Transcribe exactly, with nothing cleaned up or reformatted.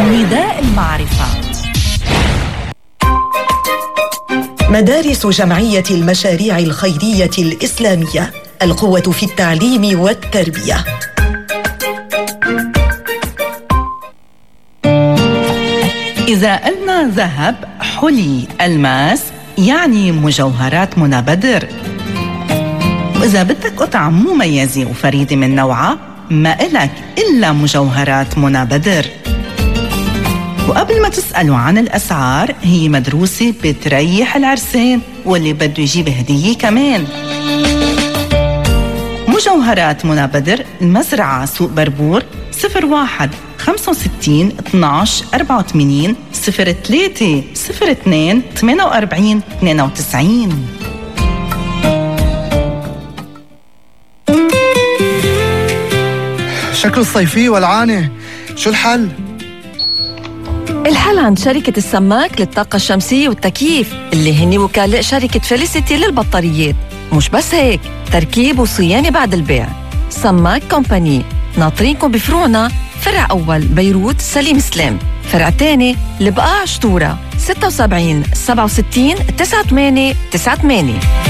نداء المعرفة. مدارس جمعية المشاريع الخيرية الإسلامية، القوة في التعليم والتربية. إذا قلنا ذهب، حلي، ألماس، يعني مجوهرات منى بدر. وإذا بدك قطعة مميزة وفريدة من نوعها، ما إلك إلا مجوهرات منى بدر. وقبل ما تسألوا عن الأسعار، هي مدروسة بتريح العرسين واللي بده يجيب هدية كمان. مجوهرات منى بدر، المزرعة سوق بربور، صفر واحد خمسة وستين اثناش أربعة وثمانين صفر ثلاثة صفر اثنين ثمانية وأربعين اثنين وتسعين. شكله الصيفي والعانة، شو الحل؟ الحل عند شركة السماك للطاقة الشمسية والتكييف، اللي هني وكلاء شركة فيليسيتي للبطاريات. مش بس هيك، تركيب وصيانة بعد البيع. سماك كومباني، ناطرينكم بفروعنا، فرع أول بيروت سليم سلام، فرع تاني لبقاع شطورة ستة وسبعين سبعة وستين تسعة ثمانية تسعة ثمانية.